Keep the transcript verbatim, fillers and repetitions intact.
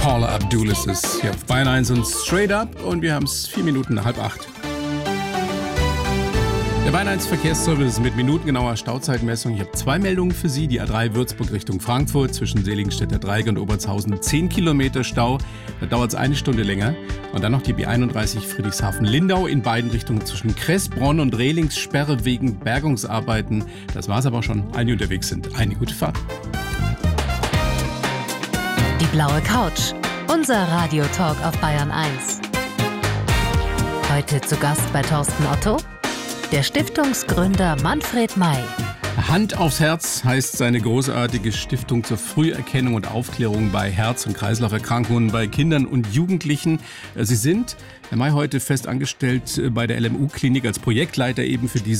Paula Abdul ist es hier auf Bayern eins und Straight Up und wir haben es vier Minuten nach halb acht. Der Bayern eins Verkehrsservice mit minutengenauer Stauzeitmessung. Ich habe zwei Meldungen für Sie. Die A drei Würzburg Richtung Frankfurt zwischen Seligenstädter Dreieck und Obertshausen zehn Kilometer Stau. Da dauert es eine Stunde länger. Und dann noch die B einunddreißig Friedrichshafen-Lindau in beiden Richtungen zwischen Kressbronn und Rehlings Sperre wegen Bergungsarbeiten. Das war es aber schon. Einige unterwegs sind. Eine gute Fahrt. Die blaue Couch. Unser Radiotalk auf Bayern eins. Heute zu Gast bei Thorsten Otto der Stiftungsgründer Manfred May. Hand aufs Herz heißt seine großartige Stiftung zur Früherkennung und Aufklärung bei Herz- und Kreislauferkrankungen bei Kindern und Jugendlichen. Sie sind, Herr May, heute fest angestellt bei der L M U-Klinik als Projektleiter eben für diese